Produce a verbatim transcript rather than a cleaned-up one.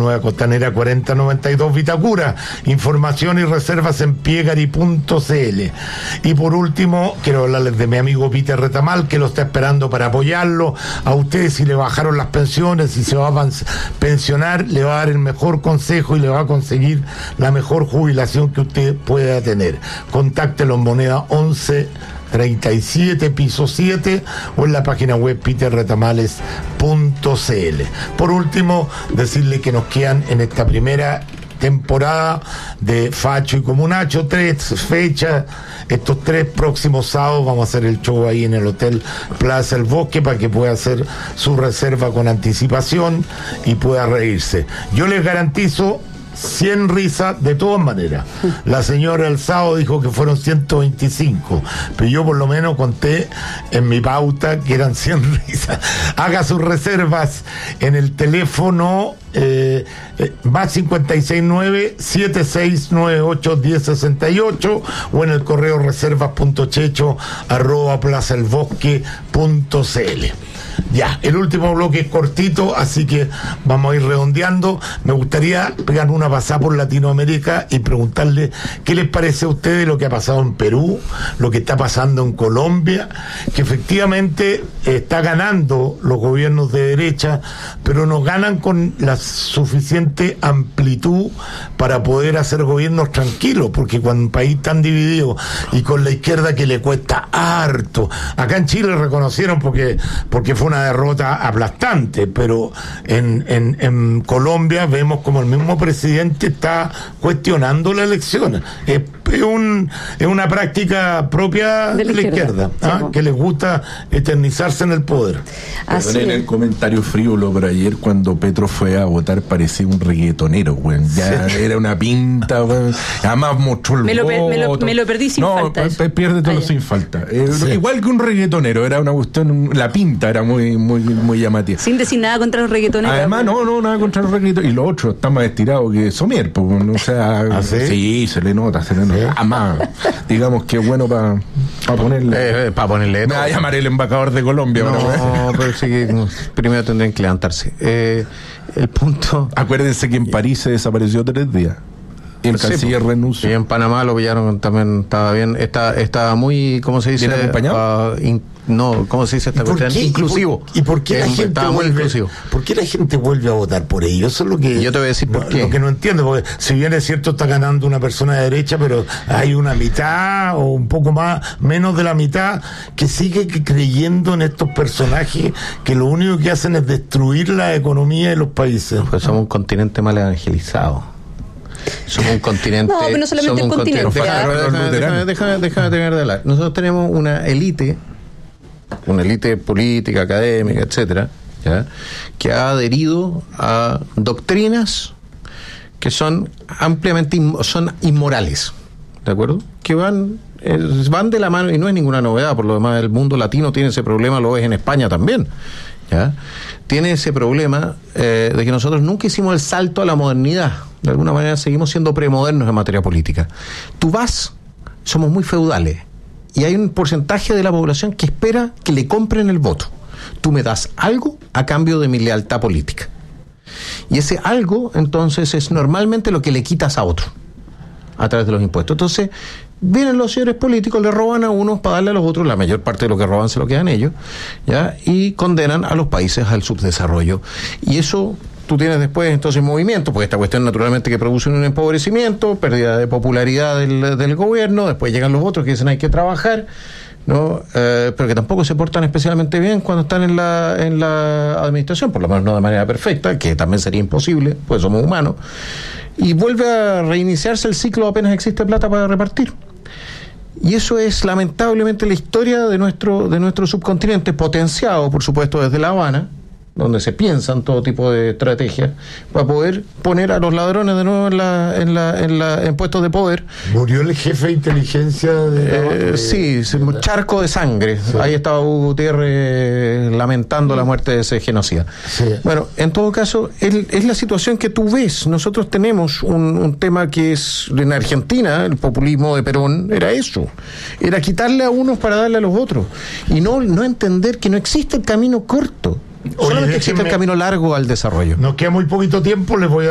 Nueva Costanera cuarenta noventa y dos Vitacura. Información y reservas en piegari punto cl. Y por último, quiero hablarles de mi amigo Peter Retamal, que lo está esperando para apoyarlo. A ustedes, si le bajaron las pensiones, si se va a pensionar, le va a dar el mejor consejo y le va a conseguir la mejor jubilación que usted pueda tener. Contáctelo en moneda once treinta y siete, piso siete, o en la página web peter retamales punto cl. Por último, decirle que nos quedan en esta primera temporada de Facho y Comunacho tres fechas. Estos tres próximos sábados vamos a hacer el show ahí en el Hotel Plaza El Bosque para que pueda hacer su reserva con anticipación y pueda reírse. Yo les garantizo cien risas de todas maneras. La señora el sábado dijo que fueron ciento veinticinco, pero yo por lo menos conté en mi pauta que eran cien risas. Haga sus reservas en el teléfono eh, eh, más cincuenta y seis nueve, setenta y seis noventa y ocho, diez sesenta y ocho o en el correo reservas punto checho arroba plaza el bosque punto cl. Ya, el último bloque es cortito, así que vamos a ir redondeando. Me gustaría pegar una pasada por Latinoamérica y preguntarle qué les parece a ustedes lo que ha pasado en Perú, lo que está pasando en Colombia, que efectivamente está ganando los gobiernos de derecha, pero no ganan con la suficiente amplitud para poder hacer gobiernos tranquilos, porque cuando un país tan dividido y con la izquierda que le cuesta harto, acá en Chile reconocieron porque, porque fue una derrota aplastante, pero en, en, en Colombia vemos como el mismo presidente está cuestionando la elección. Es, es, un, es una práctica propia de la, de la izquierda, izquierda ¿ah? Sí, que les gusta eternizarse en el poder. Perdonen el comentario frívolo, pero ayer cuando Petro fue a votar parecía un reggaetonero, güey. Ya sí. Era una pinta, güey. Además mostró el me lo, voto. Me lo, me lo perdí sin no, falta. No, pierde todo sin falta. Eh, sí. Igual que un reggaetonero, era una cuestión, la pinta era muy, muy, muy llamativa. Sin decir nada contra los reggaetoneros. Además, no, no, nada contra los reggaetoneros. Y los otros están más estirados que Somier, pues, o sea, ¿ah, sí? Sí, se le nota, se le nota. ¿Sí? Además, digamos que es bueno para pa ponerle. Eh, eh, para ponerle. Me va a llamar el embajador de Colombia. No, pero, pero sí que no, primero tendrían que levantarse. Eh, el punto. Acuérdense que en París se desapareció tres días. Y el sí, canciller renunció. Y en Panamá lo pillaron también, estaba bien, estaba, estaba muy, ¿cómo se dice? ¿Bien acompañado? Uh, in, no, ¿cómo se dice esta cuestión? Inclusivo. ¿Y por qué, y por qué la gente estaba vuelve, muy inclusivo? ¿Por qué la gente vuelve a votar por ellos? Eso es lo que yo te voy a decir por no, qué. Lo que no entiendo, porque si bien es cierto está ganando una persona de derecha, pero hay una mitad o un poco más, menos de la mitad, que sigue creyendo en estos personajes que lo único que hacen es destruir la economía de los países. Pues somos un continente mal evangelizado. Somos un continente. No, pero no solamente un continente. continente. Déjame, déjame, déjame, déjame terminar de hablar. Nosotros tenemos una élite, una élite política, académica, etcétera, ¿ya? Que ha adherido a doctrinas que son ampliamente son inmorales, ¿de acuerdo? Que van eh, van de la mano, y no es ninguna novedad. Por lo demás, el mundo latino tiene ese problema, lo ves en España también, ¿ya? Tiene ese problema eh, de que nosotros nunca hicimos el salto a la modernidad. De alguna manera seguimos siendo premodernos en materia política. Tú vas, somos muy feudales, y hay un porcentaje de la población que espera que le compren el voto. Tú me das algo a cambio de mi lealtad política. Y ese algo, entonces, es normalmente lo que le quitas a otro, a través de los impuestos. Entonces, vienen los señores políticos, le roban a unos para darle a los otros, la mayor parte de lo que roban se lo quedan ellos, ¿ya? Y condenan a los países al subdesarrollo. Y eso tú tienes después entonces movimiento, porque esta cuestión naturalmente que produce un empobrecimiento, pérdida de popularidad del, del gobierno, después llegan los otros que dicen hay que trabajar, ¿no? Eh, pero que tampoco se portan especialmente bien cuando están en la en la administración, por lo menos no de manera perfecta, que también sería imposible, pues somos humanos, y vuelve a reiniciarse el ciclo apenas existe plata para repartir. Y eso es lamentablemente la historia de nuestro de nuestro subcontinente, potenciado por supuesto desde La Habana, donde se piensan todo tipo de estrategias para poder poner a los ladrones de nuevo en la en la en, la, en puestos de poder. Murió el jefe de inteligencia de, eh, de sí, de charco de sangre. Sí. Ahí estaba Hugo Gutiérrez lamentando sí. la muerte de ese genocida. Sí. Bueno, en todo caso, el, es la situación que tú ves. Nosotros tenemos un, un tema que es en Argentina, el populismo de Perón era eso, era quitarle a unos para darle a los otros, y no no entender que no existe el camino corto. Solamente Oye, existe el camino largo al desarrollo. Nos queda muy poquito tiempo, les voy a